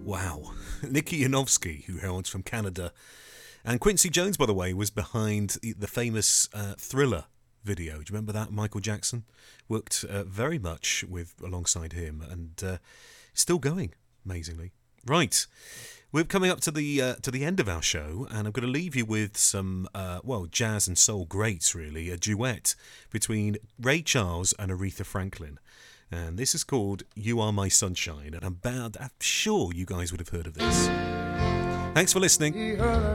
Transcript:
Wow. Nicky Yanofsky, who hails from Canada. And Quincy Jones, by the way, was behind the famous Thriller video. Do you remember that? Michael Jackson worked very much alongside him, and still going, amazingly. Right. We're coming up to the end of our show, and I'm going to leave you with some jazz and soul greats, really. A duet between Ray Charles and Aretha Franklin. And this is called You Are My Sunshine, and I'm sure you guys would have heard of this. Thanks for listening.